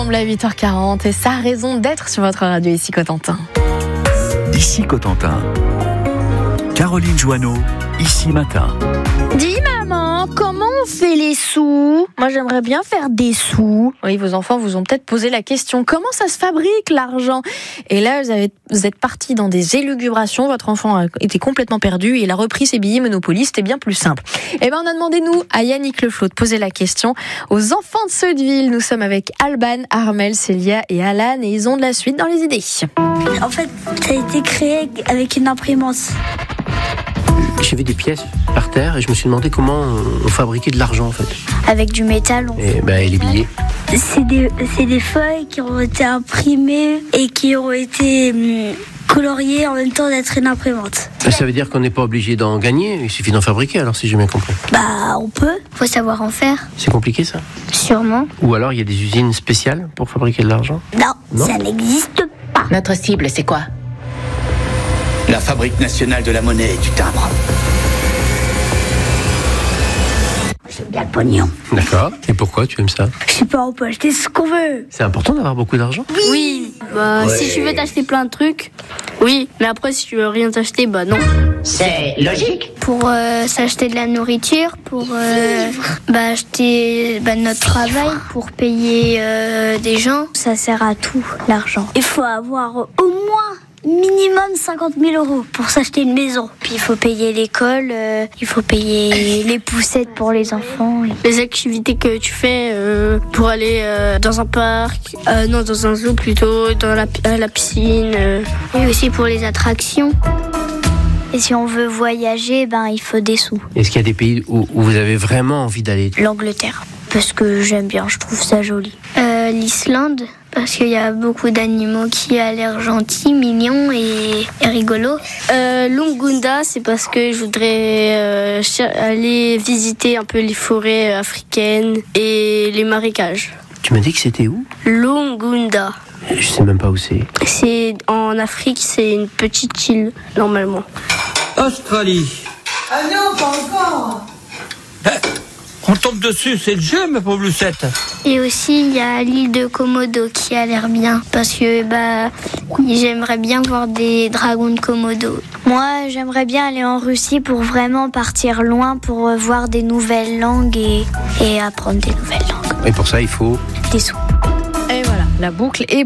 ensemble à 8h40 et ça a raison d'être sur votre radio ici Cotentin. Ici Cotentin. Caroline Joanneau, ici matin. Dis maman, comment on fait les sous ? Moi j'aimerais bien faire des sous. Oui, vos enfants vous ont peut-être posé la question, comment ça se fabrique l'argent ? Et là, vous êtes partis dans des élucubrations, votre enfant a été complètement perdu et il a repris ses billets Monopoly, c'était bien plus simple. Eh ben, on a demandé, nous, à Yannick Leflot de poser la question aux enfants de Sotteville. Nous sommes avec Alban, Armel, Célia et Alan et ils ont de la suite dans les idées. En fait, ça a été créé avec une imprimante. J'ai vu des pièces par terre et je me suis demandé comment on fabriquait de l'argent en fait. Avec du métal. Et les billets. C'est des feuilles qui ont été imprimées et qui ont été coloriées en même temps d'être une imprimante. Ça veut dire qu'on n'est pas obligé d'en gagner, il suffit d'en fabriquer alors si j'ai bien compris. On peut. Faut savoir en faire. C'est compliqué ça ? Sûrement. Ou alors il y a des usines spéciales pour fabriquer de l'argent ? Non, ça n'existe pas. Notre cible, c'est quoi ? La Fabrique nationale de la monnaie et du timbre. J'aime bien le pognon. D'accord. Et pourquoi tu aimes ça ? Je sais pas, on peut acheter ce qu'on veut. C'est important d'avoir beaucoup d'argent ? Oui. Si tu veux t'acheter plein de trucs, oui. Mais après, si tu veux rien t'acheter, non. C'est logique. Pour s'acheter de la nourriture, pour acheter notre travail, pour payer des gens. Ça sert à tout, l'argent. Il faut avoir au moins minimum 50 000 € pour s'acheter une maison. Puis il faut payer l'école, il faut payer les poussettes pour les enfants. Les activités que tu fais pour aller dans un parc, dans un zoo plutôt, dans la piscine. Et aussi pour les attractions. Et si on veut voyager, il faut des sous. Est-ce qu'il y a des pays où vous avez vraiment envie d'aller ? L'Angleterre, parce que j'aime bien, je trouve ça joli. L'Islande, parce qu'il y a beaucoup d'animaux qui a l'air gentils, mignons et rigolos. L'Ouganda, c'est parce que je voudrais aller visiter un peu les forêts africaines et les marécages. Tu m'as dit que c'était où ? L'Ouganda. Je sais même pas où c'est. C'est en Afrique, c'est une petite île, normalement. Australie. Ah non, pas encore. On tombe dessus, c'est le jeu, ma pauvre Lucette. Et aussi, il y a l'île de Komodo qui a l'air bien. Parce que j'aimerais bien voir des dragons de Komodo. Moi, j'aimerais bien aller en Russie pour vraiment partir loin, pour voir des nouvelles langues et apprendre des nouvelles langues. Et pour ça, il faut des sous. Et voilà, la boucle est